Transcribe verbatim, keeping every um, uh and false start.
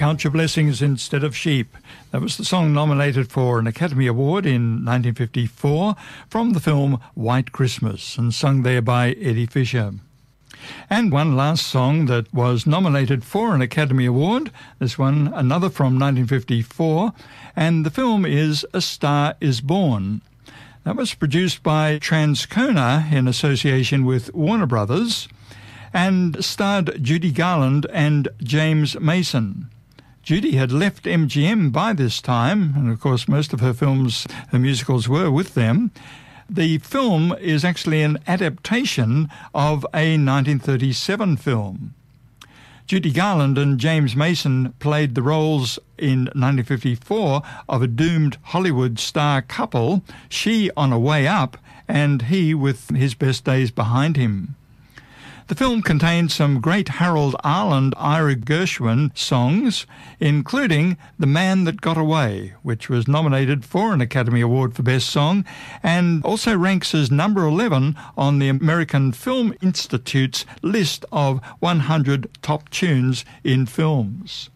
Count Your Blessings Instead of Sheep. That was the song nominated for an Academy Award in nineteen fifty-four from the film White Christmas and sung there by Eddie Fisher. And one last song that was nominated for an Academy Award, this one another from nineteen fifty-four, and the film is A Star Is Born. That was produced by Transcona in association with Warner Brothers and starred Judy Garland and James Mason. Judy had left M G M by this time, and of course most of her films, her musicals were with them. The film is actually an adaptation of a nineteen thirty-seven film. Judy Garland and James Mason played the roles in nineteen fifty-four of a doomed Hollywood star couple, she on a way up and he with his best days behind him. The film contained some great Harold Arlen, Ira Gershwin songs, including The Man That Got Away, which was nominated for an Academy Award for Best Song, and also ranks as number eleven on the American Film Institute's list of one hundred top tunes in films.